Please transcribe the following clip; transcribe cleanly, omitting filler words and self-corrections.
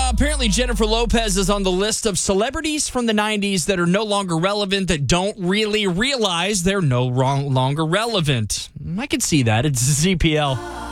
Apparently, Jennifer Lopez is on the list of celebrities from the 90s that are no longer relevant, that don't really realize they're no longer relevant. I could see that. It's ZPL.